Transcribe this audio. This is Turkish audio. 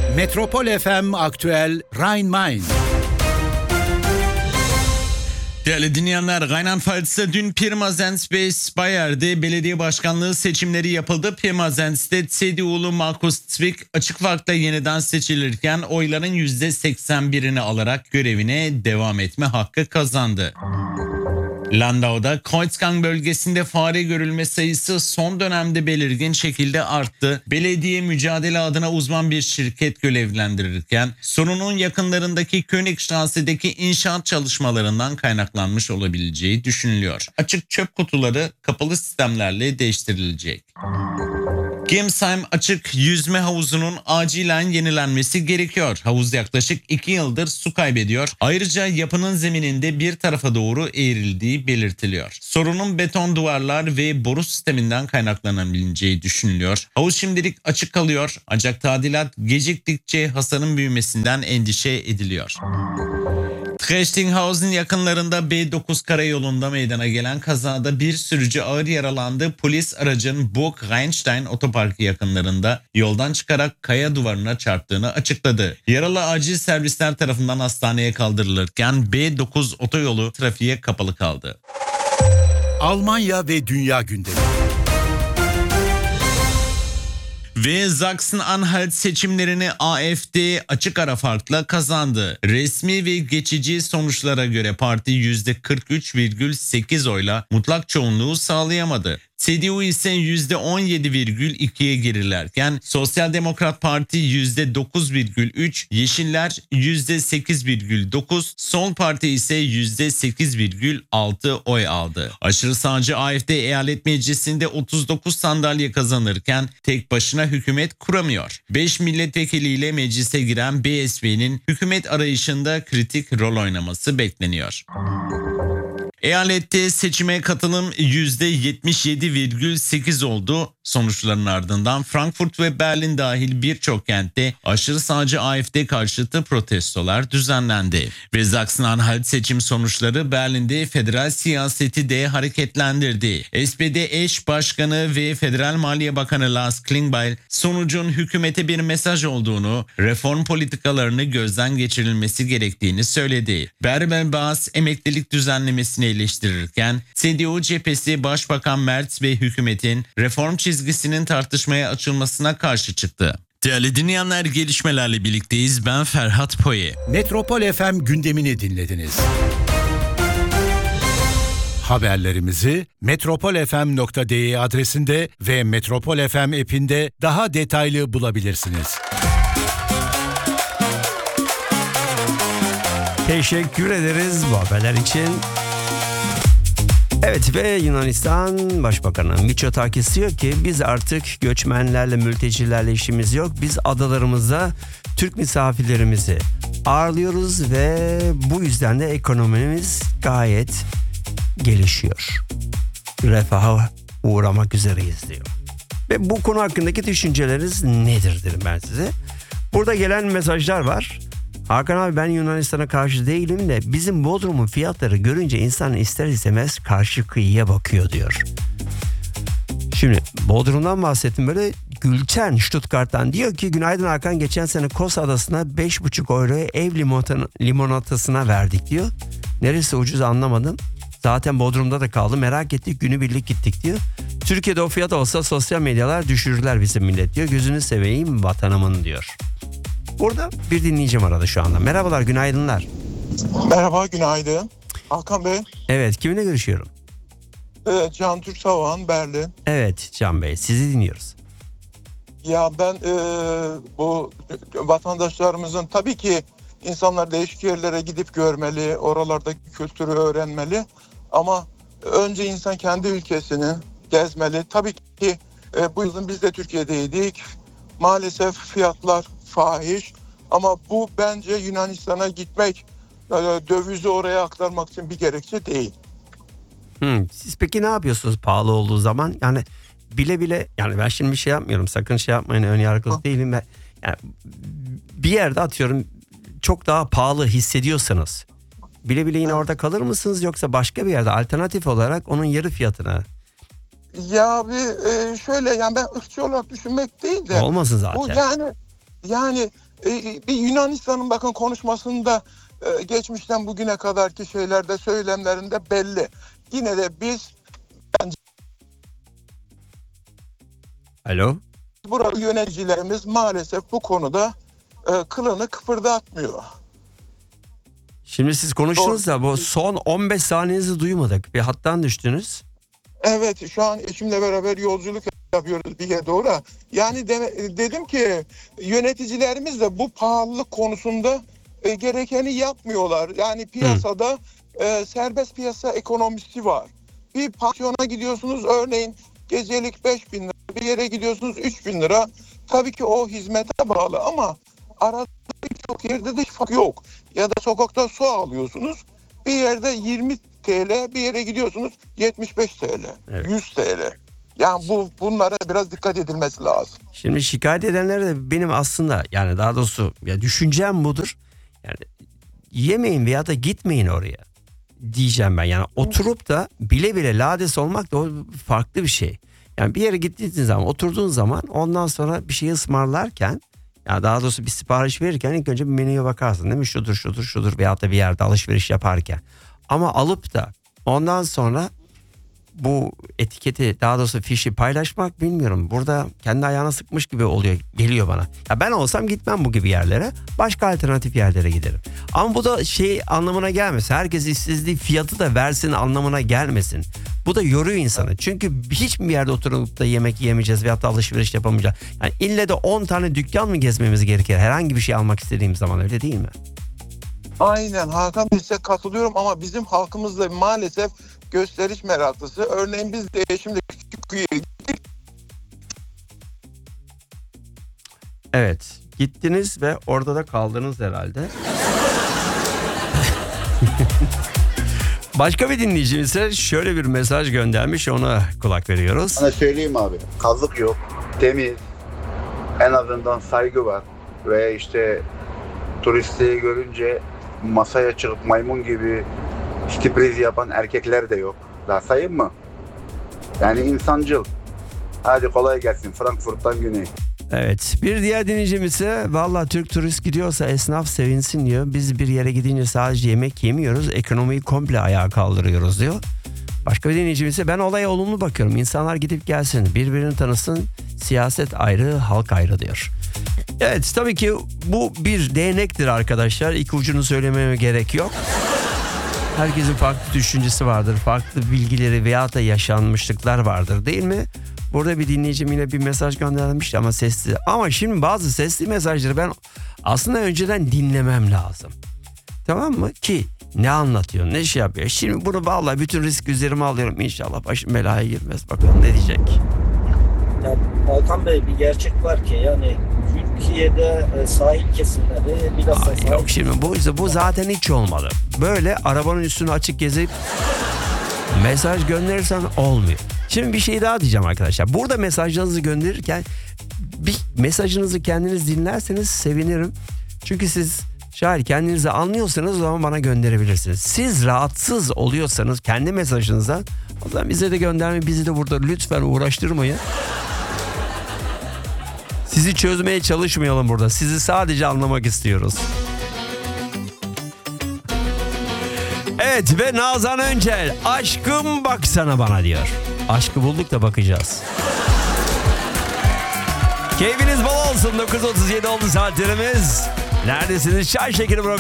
Metropol FM Aktüel Rhein-Main. Değerli dinleyenler, Rheinland-Pfalz'da dün Pirmasens ve Speyer'de belediye başkanlığı seçimleri yapıldı. Pirmasens'te CDU'lu Markus Zwick açık farkla yeniden seçilirken oyların %81'ini alarak görevine devam etme hakkı kazandı. Landau'da Kreuzgang bölgesinde fare görülme sayısı son dönemde belirgin şekilde arttı. Belediye mücadele adına uzman bir şirket görevlendirirken sorunun yakınlarındaki Königstrasse'deki inşaat çalışmalarından kaynaklanmış olabileceği düşünülüyor. Açık çöp kutuları kapalı sistemlerle değiştirilecek. Gemsheim açık yüzme havuzunun acilen yenilenmesi gerekiyor. Havuz yaklaşık 2 yıldır su kaybediyor. Ayrıca yapının zemininde bir tarafa doğru eğrildiği belirtiliyor. Sorunun beton duvarlar ve boru sisteminden kaynaklanabileceği düşünülüyor. Havuz şimdilik açık kalıyor ancak tadilat geciktikçe hasarın büyümesinden endişe ediliyor. Trechtinghausen yakınlarında B9 karayolunda meydana gelen kazada bir sürücü ağır yaralandı. Polis aracın Burg Rheinstein otoparkı yakınlarında yoldan çıkarak kaya duvarına çarptığını açıkladı. Yaralı acil servisler tarafından hastaneye kaldırılırken B9 otoyolu trafiğe kapalı kaldı. Almanya ve dünya gündemi. Ve Sachsen-Anhalt seçimlerini AfD açık ara farkla kazandı. Resmi ve geçici sonuçlara göre parti %43,8 oyla mutlak çoğunluğu sağlayamadı. CDU ise %17,2'ye gerilerken Sosyal Demokrat Parti %9,3, Yeşiller %8,9, Sol Parti ise %8,6 oy aldı. Aşırı sağcı AfD eyalet meclisinde 39 sandalye kazanırken tek başına hükümet kuramıyor. 5 milletvekiliyle meclise giren BSP'nin hükümet arayışında kritik rol oynaması bekleniyor. Eyalette seçime katılım %77,8 oldu. Sonuçların ardından Frankfurt ve Berlin dahil birçok kentte aşırı sağcı AfD karşıtı protestolar düzenlendi. Ve Sachsen-Anhalt seçim sonuçları Berlin'de federal siyaseti de hareketlendirdi. SPD eş başkanı ve Federal Maliye Bakanı Lars Klingbeil sonucun hükümete bir mesaj olduğunu, reform politikalarını gözden geçirilmesi gerektiğini söyledi. Bärbel-Bas emeklilik düzenlemesini eleştirirken CDU cephesi Başbakan Merz ve hükümetin reform çizgisinin tartışmaya açılmasına karşı çıktı. Değerli dinleyenler, gelişmelerle birlikteyiz. Ben Ferhat Poye. Metropol FM gündemini dinlediniz. Haberlerimizi metropolfm.de adresinde ve Metropol FM app'inde daha detaylı bulabilirsiniz. Teşekkür ederiz bu haberler için. Evet, ve Yunanistan Başbakanı Mitsotakis diyor ki biz artık göçmenlerle, mültecilerle işimiz yok. Biz adalarımızda Türk misafirlerimizi ağırlıyoruz ve bu yüzden de ekonomimiz gayet gelişiyor. Refaha uğramak üzereyiz diyor. Ve bu konu hakkındaki düşünceleriniz nedir derim ben size. Burada gelen mesajlar var. Hakan abi, ben Yunanistan'a karşı değilim de bizim Bodrum'un fiyatları görünce insan ister istemez karşı kıyıya bakıyor diyor. Şimdi Bodrum'dan bahsettim, böyle Gülçen Stuttgart'tan diyor ki günaydın Hakan, geçen sene Kos Adası'na 5,5 euroya ev limonatasına verdik diyor. Neresi ucuz anlamadım. Zaten Bodrum'da da kaldı, merak ettik, günübirlik gittik diyor. Türkiye'de o fiyat olsa sosyal medyalar düşürürler bizim millet diyor. Gözünü seveyim vatanımın diyor. Burada bir dinleyicim aradı şu anda. Merhabalar, günaydınlar. Merhaba, günaydın. Hakan Bey. Evet, kiminle görüşüyorum? Can Türk Savan, Berlin. Evet Can Bey, sizi dinliyoruz. Ya ben bu vatandaşlarımızın, tabii ki insanlar değişik yerlere gidip görmeli, oralardaki kültürü öğrenmeli. Ama önce insan kendi ülkesini gezmeli. Tabii ki bu yılın biz de Türkiye'deydik. Maalesef fiyatlar fahiş, ama bu bence Yunanistan'a gitmek, dövizi oraya aktarmak için bir gerekçe değil. Siz peki ne yapıyorsunuz pahalı olduğu zaman? Yani bile bile, yani ben şimdi bir şey yapmıyorum, sakın şey yapmayın, ön yargılı değilim ben. Yani bir yerde atıyorum çok daha pahalı hissediyorsanız bile bile yine orada kalır mısınız, yoksa başka bir yerde alternatif olarak onun yarı fiyatına? Ya bir şöyle, yani ben ırkçı olarak düşünmek değil de. Olmasın zaten. Bu yani Bir Yunanistan'ın bakın konuşmasında geçmişten bugüne kadarki şeylerde, söylemlerinde belli. Yine de biz Alo. burada yöneticilerimiz maalesef bu konuda kılını kıpırdatmıyor. Şimdi siz konuştunuz da bu son 15 saniyenizi duymadık. Bir hattan düştünüz. Evet, şu an eşimle beraber yolculuk yapıyoruz bir yere doğru. Yani dedim ki yöneticilerimiz de bu pahalılık konusunda gerekeni yapmıyorlar. Yani piyasada serbest piyasa ekonomisi var. Bir pansiyona gidiyorsunuz, örneğin gecelik 5.000 lira, bir yere gidiyorsunuz 3.000 lira. Tabii ki o hizmete bağlı ama arada birçok yerde de fark yok. Ya da sokakta su alıyorsunuz, bir yerde 20 TL, bir yere gidiyorsunuz 75 TL, Evet. 100 TL. Yani bunlara biraz dikkat edilmesi lazım. Şimdi şikayet edenler de benim aslında, yani daha doğrusu ya düşüncem budur. Yani yemeyin veya da gitmeyin oraya diyeceğim ben. Yani oturup da bile bile lades olmak da o farklı bir şey. Yani bir yere gittiğin zaman, oturduğun zaman ondan sonra bir şey ısmarlarken, ya daha doğrusu bir sipariş verirken ilk önce bir menüye bakarsın değil mi? Şudur veyahut da bir yerde alışveriş yaparken. Ama alıp da ondan sonra bu etiketi, daha doğrusu fişi paylaşmak, bilmiyorum. Burada kendi ayağına sıkmış gibi geliyor bana. Ya ben olsam gitmem bu gibi yerlere. Başka alternatif yerlere giderim. Ama bu da şey anlamına gelmesin. Herkes istediği fiyatı da versin anlamına gelmesin. Bu da yoruyor insanı. Çünkü hiçbir yerde oturup da yemek yemeyeceğiz veyahut da alışveriş yapamayacağız. Yani ille de 10 tane dükkan mı gezmemiz gerekir? Herhangi bir şey almak istediğim zaman, öyle değil mi? Aynen Hakan Bey, size katılıyorum ama bizim halkımız da maalesef gösteriş meraklısı. Örneğin biz de eşimle Küçükkuyu'ya gittik. Evet, gittiniz ve orada da kaldınız herhalde. Başka bir dinleyicimiz ise şöyle bir mesaj göndermiş, ona kulak veriyoruz. Sana söyleyeyim abi, kazık yok, temiz, en azından saygı var ve işte turistliği görünce masaya çıkıp maymun gibi sürpriz yapan erkekler de yok. Daha sayayım mı? Yani insancıl. Hadi kolay gelsin Frankfurt'tan güney. Evet, bir diğer dinleyicimiz ise valla Türk turist gidiyorsa esnaf sevinsin diyor. Biz bir yere gidince sadece yemek yemiyoruz, ekonomiyi komple ayağa kaldırıyoruz diyor. Başka bir dinleyicimiz ise ben olaya olumlu bakıyorum. İnsanlar gidip gelsin, birbirini tanısın, siyaset ayrı, halk ayrı diyor. Evet, tabii ki bu bir değnektir arkadaşlar. İki ucunu söylememe gerek yok. Herkesin farklı düşüncesi vardır, farklı bilgileri veya da yaşanmışlıklar vardır, değil mi? Burada bir dinleyicim yine bir mesaj göndermişti ama sesli. Ama şimdi bazı sesli mesajları ben aslında önceden dinlemem lazım. Tamam mı? Ki ne anlatıyor, ne şey yapıyor. Şimdi bunu vallahi bütün risk üzerime alıyorum. İnşallah başım belaya girmez. Bakalım ne diyecek. Ya Hakan Bey, bir gerçek var ki yani Türkiye'de sahil kesimleri bilhassa Yok şimdi bu zaten hiç olmadı. Böyle arabanın üstünü açık gezip mesaj gönderirsen olmuyor. Şimdi bir şey daha diyeceğim arkadaşlar. Burada mesajlarınızı gönderirken bir mesajınızı kendiniz dinlerseniz sevinirim. Çünkü siz şayet kendinizi anlıyorsanız o zaman bana gönderebilirsiniz. Siz rahatsız oluyorsanız kendi mesajınızdan, o zaman bize de göndermeyin. Bizi de burada lütfen uğraştırmayın. Sizi çözmeye çalışmayalım burada. Sizi sadece anlamak istiyoruz. Evet ve Nazan Öncel, aşkım baksana bana diyor. Aşkı bulduk da bakacağız. Keyfiniz bol olsun. 9.37 oldu saatlerimiz. Neredesiniz? Çay Şekeri programı.